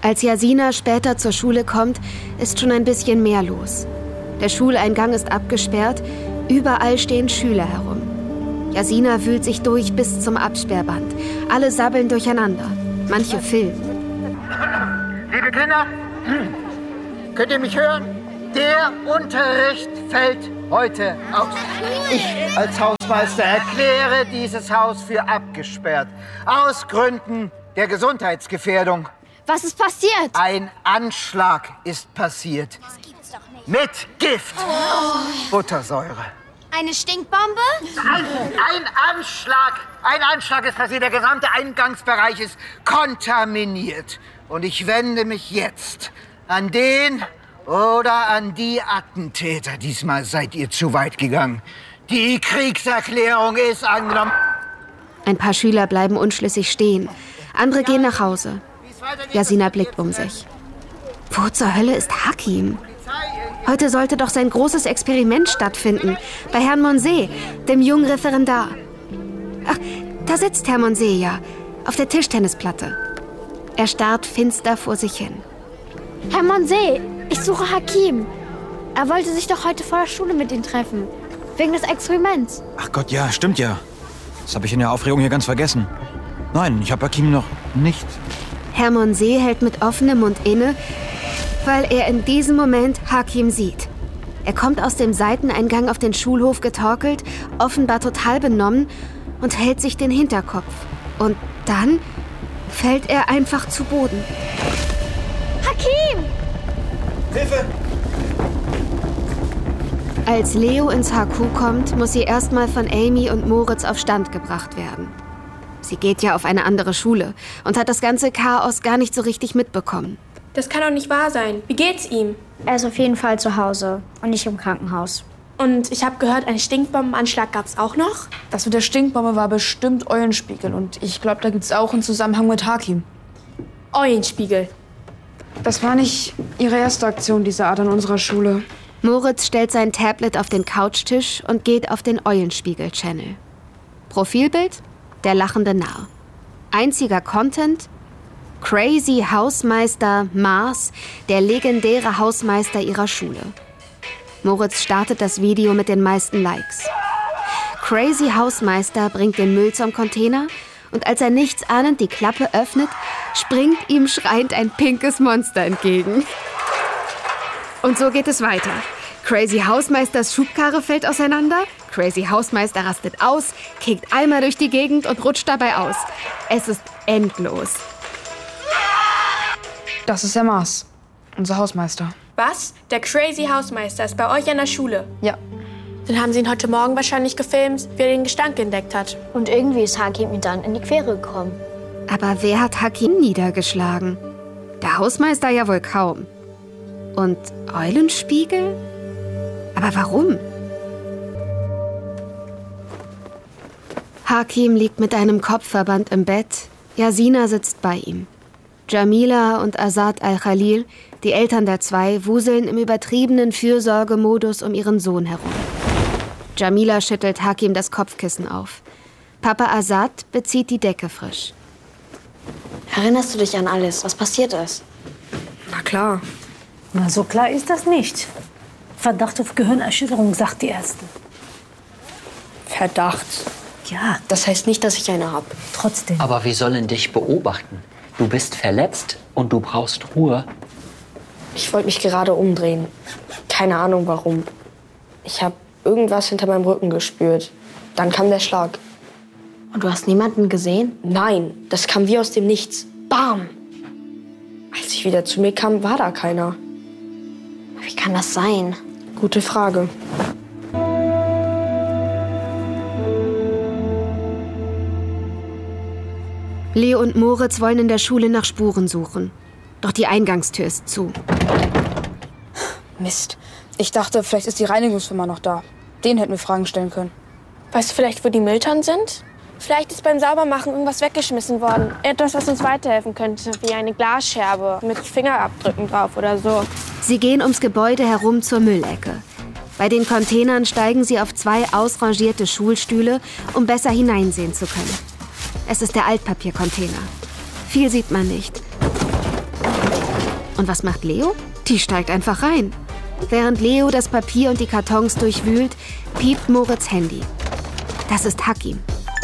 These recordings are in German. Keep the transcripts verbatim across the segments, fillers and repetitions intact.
Als Yasina später zur Schule kommt, ist schon ein bisschen mehr los. Der Schuleingang ist abgesperrt, überall stehen Schüler herum. Yasina wühlt sich durch bis zum Absperrband. Alle sabbeln durcheinander. Manche filmen. Liebe Kinder, könnt ihr mich hören? Der Unterricht fällt heute aus. Ich als Hausmeister erkläre dieses Haus für abgesperrt. Aus Gründen der Gesundheitsgefährdung. Was ist passiert? Ein Anschlag ist passiert. Das gibt's doch nicht. Mit Gift. Oh. Buttersäure. Eine Stinkbombe? Ein, ein Anschlag. Ein Anschlag ist passiert. Der gesamte Eingangsbereich ist kontaminiert. Und ich wende mich jetzt an den oder an die Attentäter. Diesmal seid ihr zu weit gegangen. Die Kriegserklärung ist angenommen. Ein paar Schüler bleiben unschlüssig stehen. Andere gehen nach Hause. Yasina blickt um sich. Wo zur Hölle ist Hakim? Heute sollte doch sein großes Experiment stattfinden. Bei Herrn Monse, dem jungen Referendar. Ach, da sitzt Herr Monse ja. Auf der Tischtennisplatte. Er starrt finster vor sich hin. Herr Monse, ich suche Hakim. Er wollte sich doch heute vor der Schule mit Ihnen treffen. Wegen des Experiments. Ach Gott, ja, stimmt ja. Das habe ich in der Aufregung hier ganz vergessen. Nein, ich habe Hakim noch nicht. Herr Monse hält mit offenem Mund inne, weil er in diesem Moment Hakim sieht. Er kommt aus dem Seiteneingang auf den Schulhof getorkelt, offenbar total benommen und hält sich den Hinterkopf. Und dann fällt er einfach zu Boden. Hakim! Hilfe! Als Leo ins H Q kommt, muss sie erstmal von Amy und Moritz auf Stand gebracht werden. Sie geht ja auf eine andere Schule und hat das ganze Chaos gar nicht so richtig mitbekommen. Das kann doch nicht wahr sein. Wie geht's ihm? Er ist auf jeden Fall zu Hause und nicht im Krankenhaus. Und ich habe gehört, einen Stinkbombenanschlag gab's auch noch? Das mit der Stinkbombe war bestimmt Eulenspiegel. Und ich glaube, da gibt's auch einen Zusammenhang mit Hakim. Eulenspiegel. Das war nicht ihre erste Aktion dieser Art an unserer Schule. Moritz stellt sein Tablet auf den Couchtisch und geht auf den Eulenspiegel-Channel. Profilbild? Der lachende Narr. Einziger Content? Crazy Hausmeister Mars, der legendäre Hausmeister ihrer Schule. Moritz startet das Video mit den meisten Likes. Crazy Hausmeister bringt den Müll zum Container und als er nichtsahnend die Klappe öffnet, springt ihm schreiend ein pinkes Monster entgegen. Und so geht es weiter. Crazy Hausmeisters Schubkarre fällt auseinander, Crazy Hausmeister rastet aus, kickt einmal durch die Gegend und rutscht dabei aus. Es ist endlos. Das ist der Mars, unser Hausmeister. Was? Der Crazy Hausmeister ist bei euch an der Schule? Ja. Dann haben sie ihn heute Morgen wahrscheinlich gefilmt, wie er den Gestank entdeckt hat. Und irgendwie ist Hakim ihm dann in die Quere gekommen. Aber wer hat Hakim niedergeschlagen? Der Hausmeister ja wohl kaum. Und Eulenspiegel? Aber warum? Hakim liegt mit einem Kopfverband im Bett. Yasina sitzt bei ihm. Jamila und Azad al-Khalil, die Eltern der zwei, wuseln im übertriebenen Fürsorgemodus um ihren Sohn herum. Jamila schüttelt Hakim das Kopfkissen auf. Papa Azad bezieht die Decke frisch. Erinnerst du dich an alles, was passiert ist? Na klar. Na, so klar ist das nicht. Verdacht auf Gehirnerschütterung, sagt die Ärzte. Verdacht? Ja. Das heißt nicht, dass ich eine habe. Trotzdem. Aber wir sollen dich beobachten. Du bist verletzt und du brauchst Ruhe. Ich wollte mich gerade umdrehen. Keine Ahnung warum. Ich habe irgendwas hinter meinem Rücken gespürt. Dann kam der Schlag. Und du hast niemanden gesehen? Nein, das kam wie aus dem Nichts. Bam! Als ich wieder zu mir kam, war da keiner. Wie kann das sein? Gute Frage. Leo und Moritz wollen in der Schule nach Spuren suchen. Doch die Eingangstür ist zu. Mist. Ich dachte, vielleicht ist die Reinigungsfirma noch da. Den hätten wir Fragen stellen können. Weißt du vielleicht, wo die Mülltonnen sind? Vielleicht ist beim Saubermachen irgendwas weggeschmissen worden. Etwas, was uns weiterhelfen könnte, wie eine Glasscherbe mit Fingerabdrücken drauf oder so. Sie gehen ums Gebäude herum zur Müllecke. Bei den Containern steigen sie auf zwei ausrangierte Schulstühle, um besser hineinsehen zu können. Es ist der Altpapiercontainer. Viel sieht man nicht. Und was macht Leo? Die steigt einfach rein. Während Leo das Papier und die Kartons durchwühlt, piept Moritz Handy. Das ist Hakim.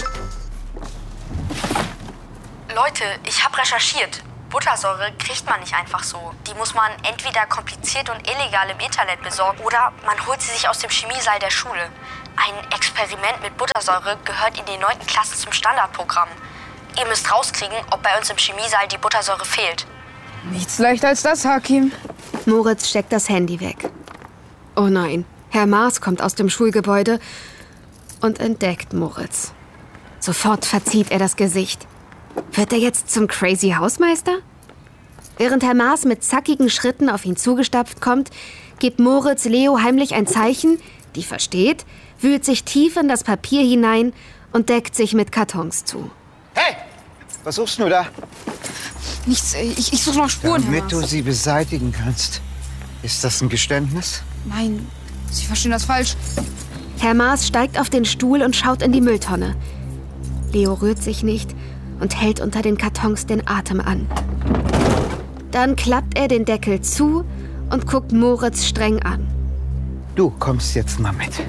Leute, ich habe recherchiert. Buttersäure kriegt man nicht einfach so. Die muss man entweder kompliziert und illegal im Internet besorgen oder man holt sie sich aus dem Chemiesaal der Schule. Ein Experiment mit Buttersäure gehört in den neunten Klassen zum Standardprogramm. Ihr müsst rauskriegen, ob bei uns im Chemiesaal die Buttersäure fehlt. Nichts leichter als das, Hakim. Moritz steckt das Handy weg. Oh nein, Herr Maas kommt aus dem Schulgebäude und entdeckt Moritz. Sofort verzieht er das Gesicht. Wird er jetzt zum Crazy Hausmeister? Während Herr Maas mit zackigen Schritten auf ihn zugestapft kommt, gibt Moritz Leo heimlich ein Zeichen, die versteht, wühlt sich tief in das Papier hinein und deckt sich mit Kartons zu. Hey, was suchst du da? Nichts, ich, ich suche noch Spuren, Herr Damit Maas. du sie beseitigen kannst. Ist das ein Geständnis? Nein, Sie verstehen das falsch. Herr Maas steigt auf den Stuhl und schaut in die Mülltonne. Leo rührt sich nicht und hält unter den Kartons den Atem an. Dann klappt er den Deckel zu und guckt Moritz streng an. Du kommst jetzt mal mit.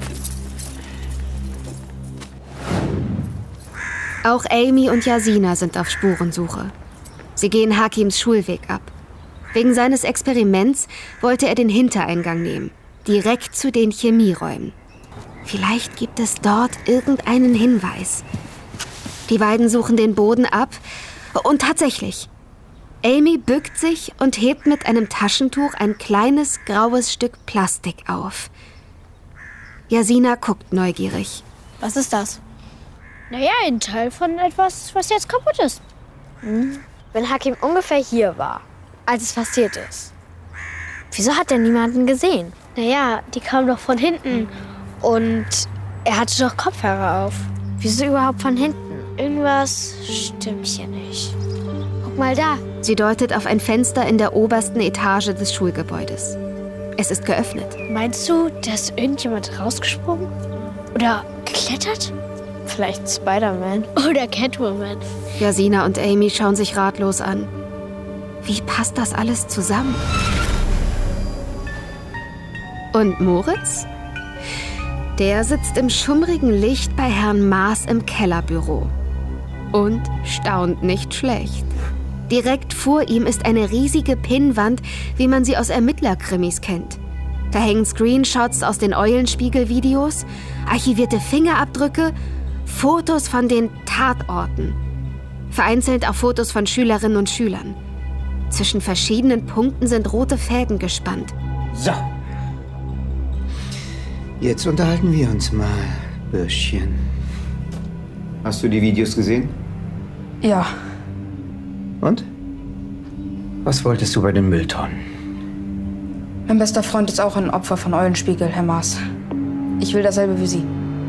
Auch Amy und Yasina sind auf Spurensuche. Sie gehen Hakims Schulweg ab. Wegen seines Experiments wollte er den Hintereingang nehmen, direkt zu den Chemieräumen. Vielleicht gibt es dort irgendeinen Hinweis. Die beiden suchen den Boden ab und tatsächlich. Amy bückt sich und hebt mit einem Taschentuch ein kleines graues Stück Plastik auf. Yasina guckt neugierig. Was ist das? Naja, ein Teil von etwas, was jetzt kaputt ist. Hm. Wenn Hakim ungefähr hier war, als es passiert ist, wieso hat er niemanden gesehen? Naja, die kam doch von hinten. Und er hatte doch Kopfhörer auf. Wieso überhaupt von hinten? Irgendwas stimmt hier nicht. Guck mal da. Sie deutet auf ein Fenster in der obersten Etage des Schulgebäudes. Es ist geöffnet. Meinst du, da ist irgendjemand rausgesprungen? Oder geklettert? Vielleicht Spider-Man. Oder Catwoman. Yasina und Amy schauen sich ratlos an. Wie passt das alles zusammen? Und Moritz? Der sitzt im schummrigen Licht bei Herrn Maas im Kellerbüro. Und staunt nicht schlecht. Direkt vor ihm ist eine riesige Pinnwand, wie man sie aus Ermittlerkrimis kennt. Da hängen Screenshots aus den Eulenspiegel-Videos, archivierte Fingerabdrücke, Fotos von den Tatorten. Vereinzelt auch Fotos von Schülerinnen und Schülern. Zwischen verschiedenen Punkten sind rote Fäden gespannt. So. Jetzt unterhalten wir uns mal, Bürschchen. Hast du die Videos gesehen? Ja. Und? Was wolltest du bei den Mülltonnen? Mein bester Freund ist auch ein Opfer von Eulenspiegel, Herr Maas. Ich will dasselbe wie Sie.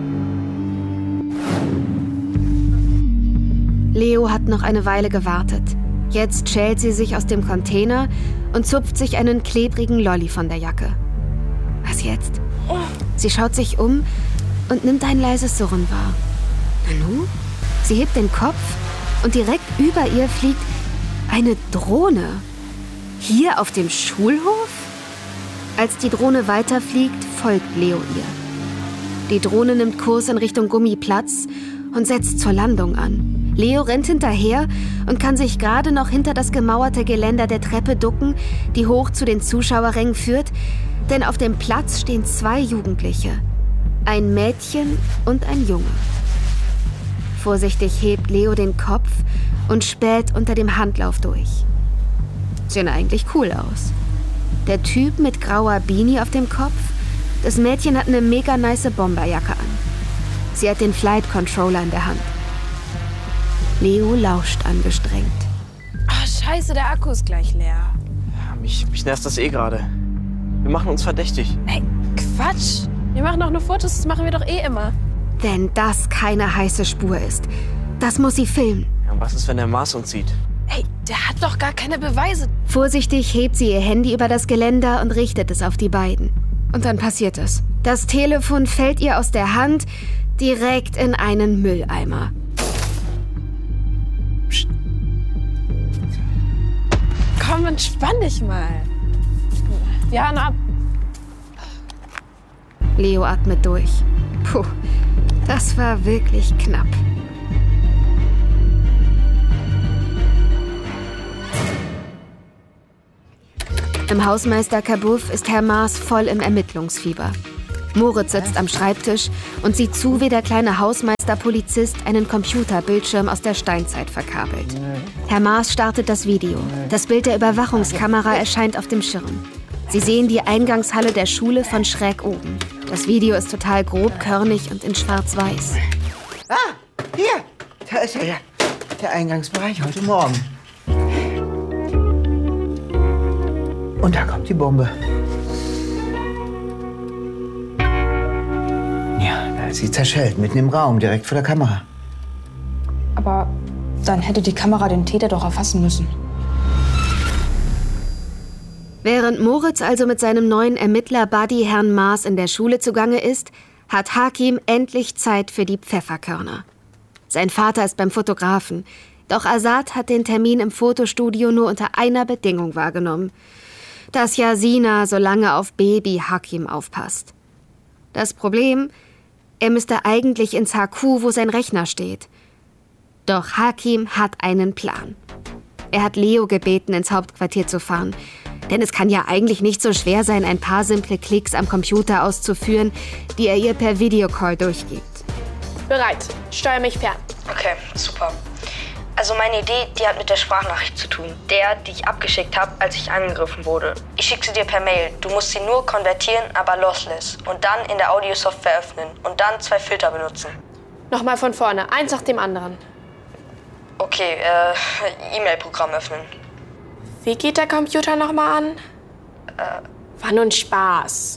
Leo hat noch eine Weile gewartet. Jetzt schält sie sich aus dem Container und zupft sich einen klebrigen Lolli von der Jacke. Was jetzt? Sie schaut sich um und nimmt ein leises Surren wahr. Nanu? Sie hebt den Kopf und direkt über ihr fliegt eine Drohne. Hier auf dem Schulhof? Als die Drohne weiterfliegt, folgt Leo ihr. Die Drohne nimmt Kurs in Richtung Gummiplatz und setzt zur Landung an. Leo rennt hinterher und kann sich gerade noch hinter das gemauerte Geländer der Treppe ducken, die hoch zu den Zuschauerrängen führt, denn auf dem Platz stehen zwei Jugendliche. Ein Mädchen und ein Junge. Vorsichtig hebt Leo den Kopf und späht unter dem Handlauf durch. Sehen eigentlich cool aus. Der Typ mit grauer Beanie auf dem Kopf, das Mädchen hat eine mega nice Bomberjacke an. Sie hat den Flight Controller in der Hand. Leo lauscht angestrengt. Ah, scheiße, der Akku ist gleich leer. Ja, mich, mich nervt das eh gerade. Wir machen uns verdächtig. Ey, Quatsch. Wir machen doch nur Fotos, das machen wir doch eh immer. Wenn das keine heiße Spur ist, das muss sie filmen. Ja, was ist, wenn der Mars uns sieht? Ey, der hat doch gar keine Beweise. Vorsichtig hebt sie ihr Handy über das Geländer und richtet es auf die beiden. Und dann passiert es. Das Telefon fällt ihr aus der Hand direkt in einen Mülleimer. Komm, Komm, entspann dich mal. Wir hauen ab. Leo atmet durch. Puh, das war wirklich knapp. Im Hausmeister Kabuff ist Herr Maas voll im Ermittlungsfieber. Moritz sitzt am Schreibtisch und sieht zu, wie der kleine Hausmeister-Polizist einen Computerbildschirm aus der Steinzeit verkabelt. Herr Maas startet das Video. Das Bild der Überwachungskamera erscheint auf dem Schirm. Sie sehen die Eingangshalle der Schule von schräg oben. Das Video ist total grobkörnig und in schwarz-weiß. Ah, hier, da ist er ja. Der Eingangsbereich heute Morgen. Und da kommt die Bombe. Ja, da ist sie zerschellt, mitten im Raum, direkt vor der Kamera. Aber dann hätte die Kamera den Täter doch erfassen müssen. Während Moritz also mit seinem neuen Ermittler-Buddy Herrn Maas in der Schule zugange ist, hat Hakim endlich Zeit für die Pfefferkörner. Sein Vater ist beim Fotografen, doch Azad hat den Termin im Fotostudio nur unter einer Bedingung wahrgenommen: dass Yasina so lange auf Baby Hakim aufpasst. Das Problem: er müsste eigentlich ins H Q, wo sein Rechner steht. Doch Hakim hat einen Plan. Er hat Leo gebeten, ins Hauptquartier zu fahren. Denn es kann ja eigentlich nicht so schwer sein, ein paar simple Klicks am Computer auszuführen, die er ihr per Videocall durchgibt. Bereit. Steuer mich fern. Okay, super. Also meine Idee, die hat mit der Sprachnachricht zu tun. Der, die ich abgeschickt habe, als ich angegriffen wurde. Ich schicke sie dir per Mail. Du musst sie nur konvertieren, aber lossless. Und dann in der Audiosoftware öffnen. Und dann zwei Filter benutzen. Nochmal von vorne. Eins nach dem anderen. Okay, äh, E-Mail-Programm öffnen. Wie geht der Computer nochmal an? Äh, War nur ein Spaß.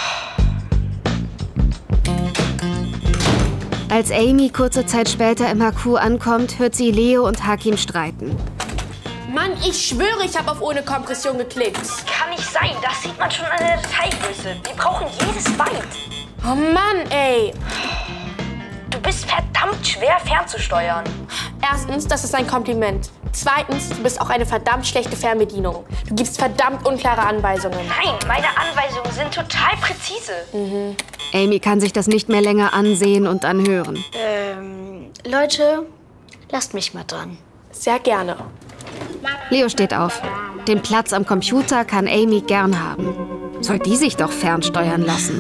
Als Amy kurze Zeit später im H Q ankommt, hört sie Leo und Hakim streiten. Mann, ich schwöre, ich habe auf ohne Kompression geklickt. Kann nicht sein, das sieht man schon an der Dateigröße. Wir brauchen jedes Byte. Oh Mann, ey. Du bist verdammt schwer fernzusteuern. Erstens, das ist ein Kompliment. Zweitens, du bist auch eine verdammt schlechte Fernbedienung. Du gibst verdammt unklare Anweisungen. Nein, meine Anweisungen sind total präzise. Mhm. Amy kann sich das nicht mehr länger ansehen und anhören. Ähm, Leute, lasst mich mal dran. Sehr gerne. Leo steht auf. Den Platz am Computer kann Amy gern haben. Soll die sich doch fernsteuern lassen.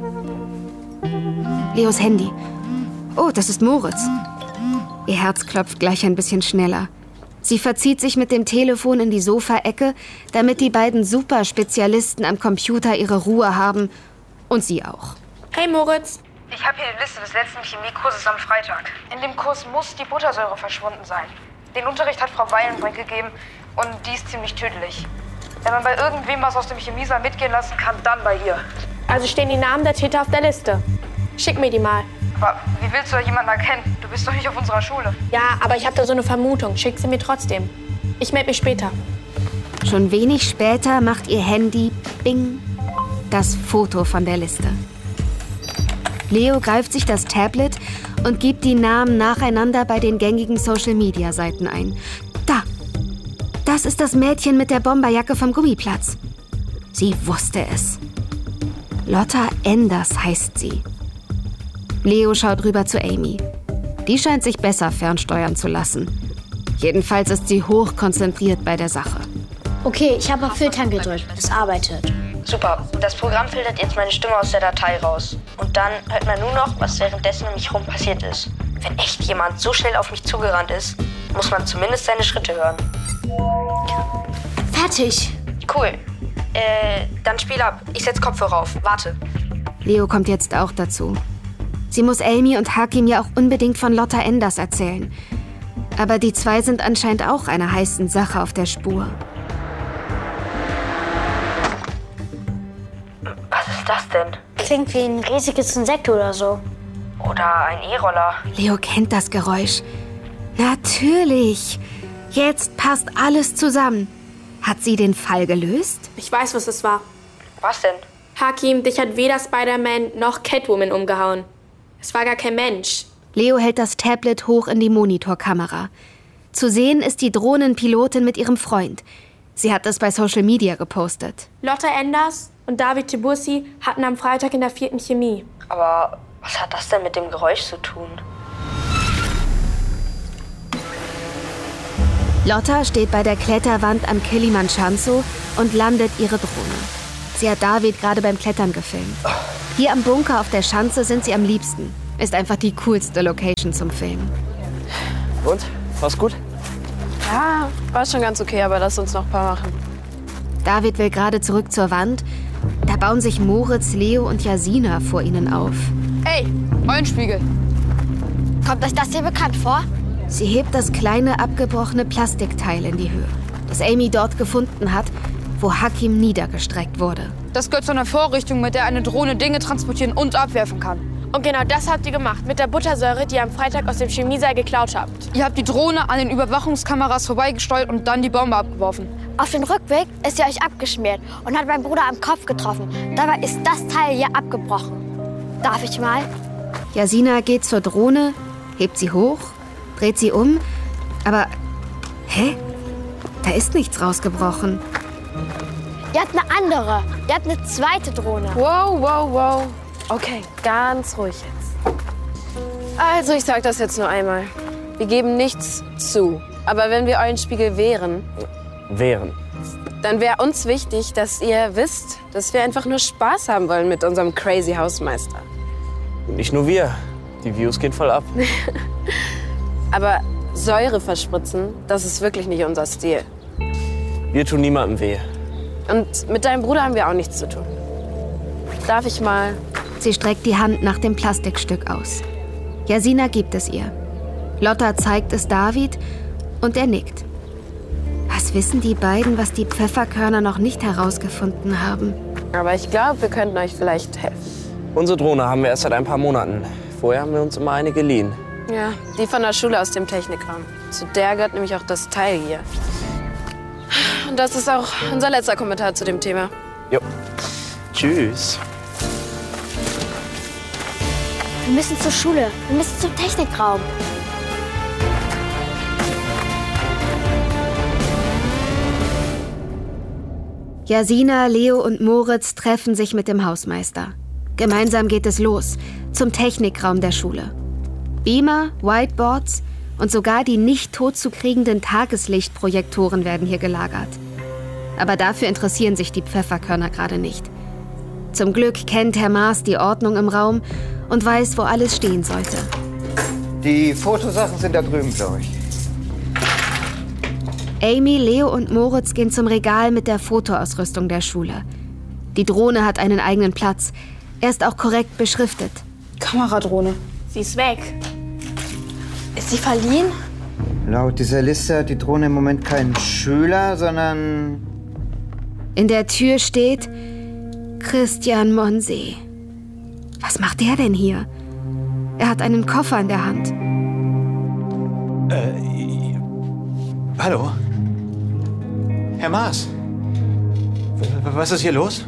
Leos Handy. Oh, das ist Moritz. Ihr Herz klopft gleich ein bisschen schneller. Sie verzieht sich mit dem Telefon in die Sofaecke, damit die beiden Superspezialisten am Computer ihre Ruhe haben. Und sie auch. Hey Moritz. Ich habe hier die Liste des letzten Chemiekurses am Freitag. In dem Kurs muss die Buttersäure verschwunden sein. Den Unterricht hat Frau Weilenbrink gegeben und die ist ziemlich tödlich. Wenn man bei irgendwem was aus dem Chemiesaal mitgehen lassen kann, dann bei ihr. Also stehen die Namen der Täter auf der Liste. Schick mir die mal. Aber wie willst du da jemanden erkennen? Du bist doch nicht auf unserer Schule. Ja, aber ich habe da so eine Vermutung. Schick sie mir trotzdem. Ich melde mich später. Schon wenig später macht ihr Handy Bing das Foto von der Liste. Leo greift sich das Tablet und gibt die Namen nacheinander bei den gängigen Social-Media-Seiten ein. Da! Das ist das Mädchen mit der Bomberjacke vom Gummiplatz. Sie wusste es. Lotta Enders heißt sie. Leo schaut rüber zu Amy. Die scheint sich besser fernsteuern zu lassen. Jedenfalls ist sie hochkonzentriert bei der Sache. Okay, ich habe auf Filtern gedrückt. Es arbeitet. Super. Das Programm filtert jetzt meine Stimme aus der Datei raus. Und dann hört man nur noch, was währenddessen um mich herum passiert ist. Wenn echt jemand so schnell auf mich zugerannt ist, muss man zumindest seine Schritte hören. Fertig. Cool. Äh, dann spiel ab. Ich setz Kopfhörer auf. Warte. Leo kommt jetzt auch dazu. Sie muss Amy und Hakim ja auch unbedingt von Lotta Enders erzählen. Aber die zwei sind anscheinend auch einer heißen Sache auf der Spur. Was ist das denn? Klingt wie ein riesiges Insekt oder so. Oder ein E-Roller. Leo kennt das Geräusch. Natürlich. Jetzt passt alles zusammen. Hat sie den Fall gelöst? Ich weiß, was es war. Was denn? Hakim, dich hat weder Spider-Man noch Catwoman umgehauen. Es war gar kein Mensch. Leo hält das Tablet hoch in die Monitorkamera. Zu sehen ist die Drohnenpilotin mit ihrem Freund. Sie hat es bei Social Media gepostet. Lotta Enders und David Tibursi hatten am Freitag in der vierten Chemie. Aber was hat das denn mit dem Geräusch zu tun? Lotta steht bei der Kletterwand am Kilimanjaro und landet ihre Drohne. Sie hat David gerade beim Klettern gefilmt. Hier am Bunker auf der Schanze sind sie am liebsten. Ist einfach die coolste Location zum Filmen. Und? War's gut? Ja, war schon ganz okay, aber lass uns noch ein paar machen. David will gerade zurück zur Wand. Da bauen sich Moritz, Leo und Jasina vor ihnen auf. Ey, Eulenspiegel. Kommt euch das hier bekannt vor? Sie hebt das kleine, abgebrochene Plastikteil in die Höhe, das Amy dort gefunden hat, wo Hakim niedergestreckt wurde. Das gehört zu einer Vorrichtung, mit der eine Drohne Dinge transportieren und abwerfen kann. Und genau das habt ihr gemacht, mit der Buttersäure, die ihr am Freitag aus dem Chemiesaal geklaut habt. Ihr habt die Drohne an den Überwachungskameras vorbeigesteuert und dann die Bombe abgeworfen. Auf dem Rückweg ist sie euch abgeschmiert und hat meinen Bruder am Kopf getroffen. Dabei ist das Teil hier abgebrochen. Darf ich mal? Jasina geht zur Drohne, hebt sie hoch, dreht sie um, aber... Hä? Da ist nichts rausgebrochen. Ihr habt eine andere. Ihr habt eine zweite Drohne. Wow, wow, wow. Okay, ganz ruhig jetzt. Also, ich sag das jetzt nur einmal. Wir geben nichts zu. Aber wenn wir Eulenspiegel wären... Wären. Dann wäre uns wichtig, dass ihr wisst, dass wir einfach nur Spaß haben wollen mit unserem crazy Hausmeister. Nicht nur wir. Die Views gehen voll ab. Aber Säure verspritzen, das ist wirklich nicht unser Stil. Wir tun niemandem weh. Und mit deinem Bruder haben wir auch nichts zu tun. Darf ich mal? Sie streckt die Hand nach dem Plastikstück aus. Jasina gibt es ihr. Lotta zeigt es David und er nickt. Was wissen die beiden, was die Pfefferkörner noch nicht herausgefunden haben? Aber ich glaube, wir könnten euch vielleicht helfen. Unsere Drohne haben wir erst seit ein paar Monaten. Vorher haben wir uns immer eine geliehen. Ja, die von der Schule aus dem Technikraum. Zu der gehört nämlich auch das Teil hier. Und das ist auch unser letzter Kommentar zu dem Thema. Jo. Tschüss. Wir müssen zur Schule. Wir müssen zum Technikraum. Jasina, Leo und Moritz treffen sich mit dem Hausmeister. Gemeinsam geht es los, zum Technikraum der Schule. Beamer, Whiteboards und sogar die nicht totzukriegenden Tageslichtprojektoren werden hier gelagert. Aber dafür interessieren sich die Pfefferkörner gerade nicht. Zum Glück kennt Herr Maas die Ordnung im Raum und weiß, wo alles stehen sollte. Die Fotosachen sind da drüben, glaube ich. Amy, Leo und Moritz gehen zum Regal mit der Fotoausrüstung der Schule. Die Drohne hat einen eigenen Platz. Er ist auch korrekt beschriftet. Kameradrohne. Sie ist weg. Ist sie verliehen? Laut dieser Liste hat die Drohne im Moment keinen Schüler, sondern... In der Tür steht Christian Monsee. Was macht der denn hier? Er hat einen Koffer in der Hand. Äh, hallo? Herr Maas? Was ist hier los?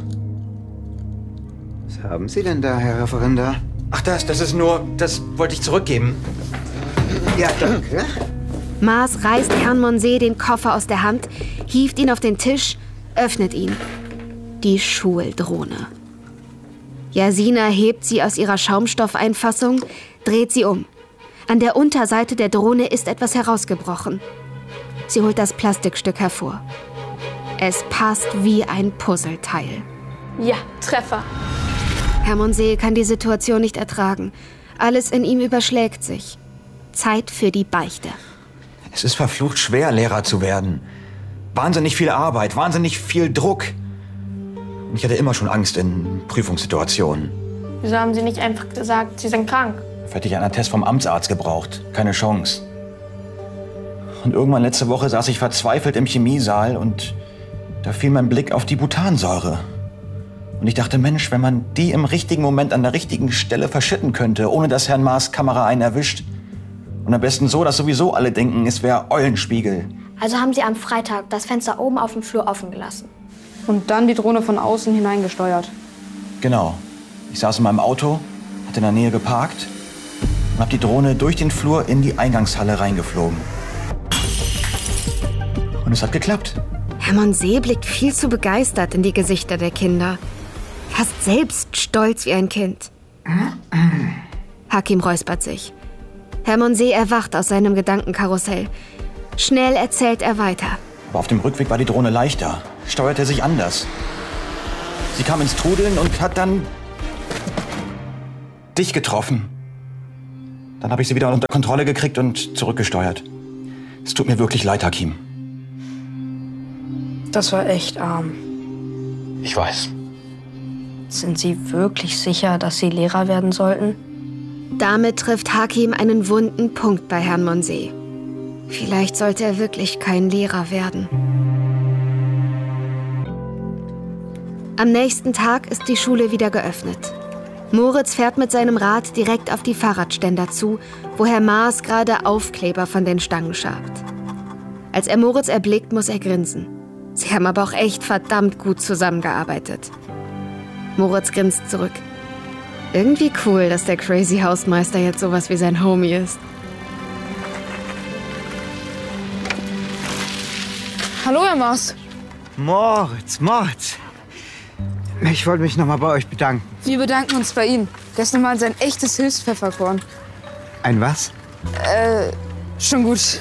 Was haben Sie denn da, Herr Referendar? Ach, das, das ist nur, das wollte ich zurückgeben. Ja, danke. Maas reißt Herrn Monsee den Koffer aus der Hand, hieft ihn auf den Tisch, öffnet ihn. Die Schuldrohne. Jasina hebt sie aus ihrer Schaumstoffeinfassung, dreht sie um. An der Unterseite der Drohne ist etwas herausgebrochen. Sie holt das Plastikstück hervor. Es passt wie ein Puzzleteil. Ja, Treffer. Herr Monsee kann die Situation nicht ertragen. Alles in ihm überschlägt sich. Zeit für die Beichte. Es ist verflucht schwer, Lehrer zu werden. Wahnsinnig viel Arbeit, wahnsinnig viel Druck. Und ich hatte immer schon Angst in Prüfungssituationen. Wieso haben Sie nicht einfach gesagt, Sie sind krank? Hätte ich einen Attest vom Amtsarzt gebraucht. Keine Chance. Und irgendwann letzte Woche saß ich verzweifelt im Chemiesaal und da fiel mein Blick auf die Butansäure. Und ich dachte, Mensch, wenn man die im richtigen Moment an der richtigen Stelle verschütten könnte, ohne dass Herrn Maas Kamera einen erwischt. Und am besten so, dass sowieso alle denken, es wäre Eulenspiegel. Also haben Sie am Freitag das Fenster oben auf dem Flur offen gelassen. Und dann die Drohne von außen hineingesteuert. Genau. Ich saß in meinem Auto, hatte in der Nähe geparkt und habe die Drohne durch den Flur in die Eingangshalle reingeflogen. Und es hat geklappt. Hermann See blickt viel zu begeistert in die Gesichter der Kinder. Fast selbst stolz wie ein Kind. Hakim räuspert sich. Hermann See erwacht aus seinem Gedankenkarussell. Schnell erzählt er weiter. Aber auf dem Rückweg war die Drohne leichter, steuerte sich anders. Sie kam ins Trudeln und hat dann dich getroffen. Dann habe ich sie wieder unter Kontrolle gekriegt und zurückgesteuert. Es tut mir wirklich leid, Hakim. Das war echt arm. Ich weiß. Sind Sie wirklich sicher, dass Sie Lehrer werden sollten? Damit trifft Hakim einen wunden Punkt bei Hermann See. Vielleicht sollte er wirklich kein Lehrer werden. Am nächsten Tag ist die Schule wieder geöffnet. Moritz fährt mit seinem Rad direkt auf die Fahrradständer zu, wo Herr Maas gerade Aufkleber von den Stangen schabt. Als er Moritz erblickt, muss er grinsen. Sie haben aber auch echt verdammt gut zusammengearbeitet. Moritz grinst zurück. Irgendwie cool, dass der Crazy Hausmeister jetzt sowas wie sein Homie ist. Hallo, Herr Maas. Moritz, Moritz. Ich wollte mich noch mal bei euch bedanken. Wir bedanken uns bei Ihnen. Gestern war sein echtes Hilfspfefferkorn. Ein was? Äh, schon gut.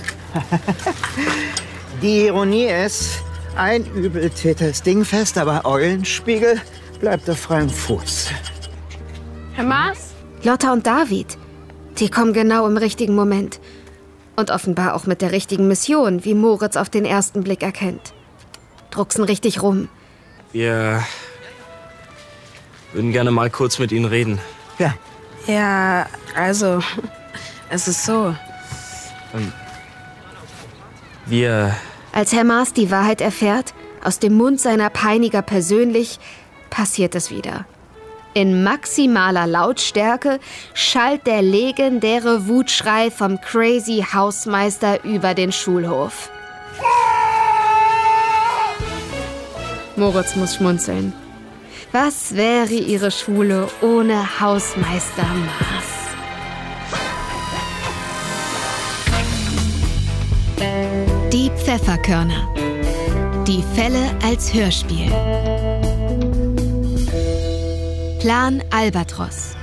Die Ironie ist, ein Übeltäter ist dingfest, aber Eulenspiegel bleibt auf freiem Fuß. Herr Maas? Lotta und David. Die kommen genau im richtigen Moment. Und offenbar auch mit der richtigen Mission, wie Moritz auf den ersten Blick erkennt. Drucksen richtig rum. Wir würden gerne mal kurz mit Ihnen reden. Ja. Ja, also, es ist so. Ähm, wir... Als Herr Maas die Wahrheit erfährt, aus dem Mund seiner Peiniger persönlich, passiert es wieder. In maximaler Lautstärke schallt der legendäre Wutschrei vom Crazy Hausmeister über den Schulhof. Moritz muss schmunzeln. Was wäre ihre Schule ohne Hausmeister Maas? Die Pfefferkörner. Die Fälle als Hörspiel. Plan Albatros.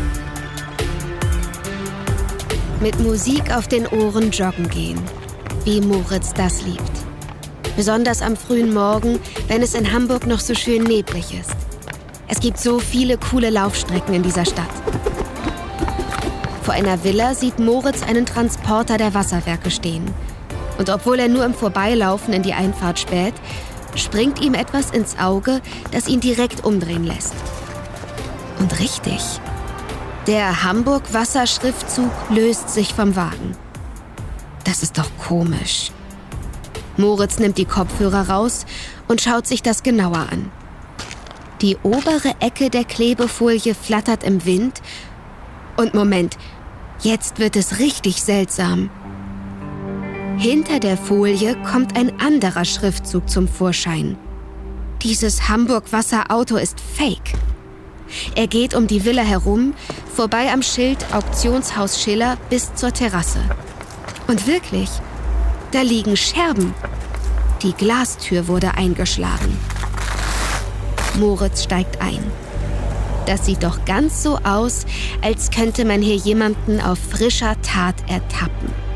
Mit Musik auf den Ohren joggen gehen. Wie Moritz das liebt. Besonders am frühen Morgen, wenn es in Hamburg noch so schön neblig ist. Es gibt so viele coole Laufstrecken in dieser Stadt. Vor einer Villa sieht Moritz einen Transporter der Wasserwerke stehen. Und obwohl er nur im Vorbeilaufen in die Einfahrt späht, springt ihm etwas ins Auge, das ihn direkt umdrehen lässt. Und richtig. Der Hamburg-Wasserschriftzug löst sich vom Wagen. Das ist doch komisch. Moritz nimmt die Kopfhörer raus und schaut sich das genauer an. Die obere Ecke der Klebefolie flattert im Wind. Und Moment, jetzt wird es richtig seltsam. Hinter der Folie kommt ein anderer Schriftzug zum Vorschein. Dieses Hamburg-Wasser-Auto ist fake. Er geht um die Villa herum, vorbei am Schild Auktionshaus Schiller bis zur Terrasse. Und wirklich, da liegen Scherben. Die Glastür wurde eingeschlagen. Moritz steigt ein. Das sieht doch ganz so aus, als könnte man hier jemanden auf frischer Tat ertappen.